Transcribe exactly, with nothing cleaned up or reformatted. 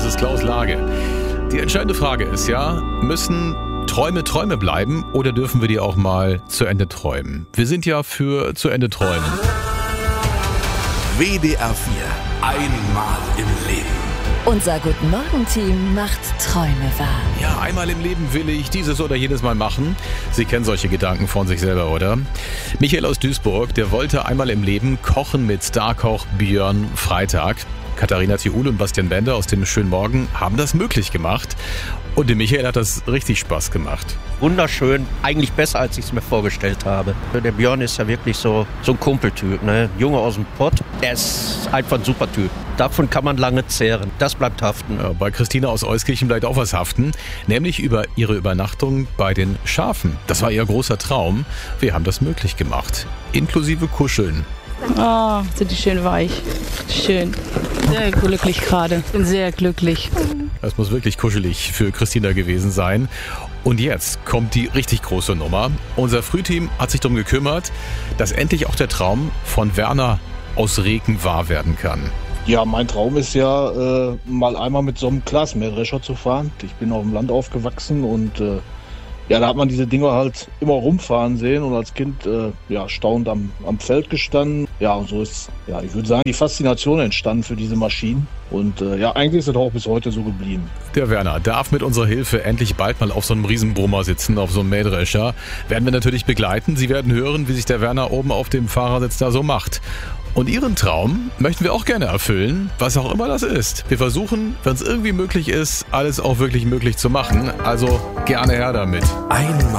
ist Klaus Lage. Die entscheidende Frage ist ja, müssen Träume Träume bleiben oder dürfen wir die auch mal zu Ende träumen? Wir sind ja für zu Ende träumen. W D R vier. Einmal im Leben. Unser Guten Morgen-Team macht Träume wahr. Ja, einmal im Leben will ich dieses oder jenes Mal machen. Sie kennen solche Gedanken von sich selber, oder? Michael aus Duisburg, der wollte einmal im Leben kochen mit Starkoch Björn Freitag. Katharina Thiul und Bastian Bender aus dem Schönen Morgen haben das möglich gemacht. Und dem Michael hat das richtig Spaß gemacht. Wunderschön, eigentlich besser, als ich es mir vorgestellt habe. Der Björn ist ja wirklich so, so ein Kumpeltyp, ne? Junge aus dem Pott. Er ist einfach ein super Typ. Davon kann man lange zehren. Das bleibt haften. Ja, bei Christina aus Euskirchen bleibt auch was haften. Nämlich über ihre Übernachtung bei den Schafen. Das war ihr großer Traum. Wir haben das möglich gemacht. Inklusive Kuscheln. Oh, sind die schön weich. Schön. Sehr glücklich gerade. Bin sehr glücklich. Das muss wirklich kuschelig für Christina gewesen sein. Und jetzt kommt die richtig große Nummer. Unser Frühteam hat sich darum gekümmert, dass endlich auch der Traum von Werner aus Reken wahr werden kann. Ja, mein Traum ist ja, äh, mal einmal mit so einem Glasmähdrescher zu fahren. Ich bin auf dem Land aufgewachsen und äh, ja, da hat man diese Dinger halt immer rumfahren sehen und als Kind äh, ja, staunend am, am Feld gestanden. Ja, und so ist, ja, ich würde sagen, die Faszination entstanden für diese Maschinen. Und äh, ja, eigentlich ist es auch bis heute so geblieben. Der Werner darf mit unserer Hilfe endlich bald mal auf so einem Riesenbrummer sitzen, auf so einem Mähdrescher. Werden wir natürlich begleiten. Sie werden hören, wie sich der Werner oben auf dem Fahrersitz da so macht. Und Ihren Traum möchten wir auch gerne erfüllen, was auch immer das ist. Wir versuchen, wenn es irgendwie möglich ist, alles auch wirklich möglich zu machen. Also gerne her damit. Einmal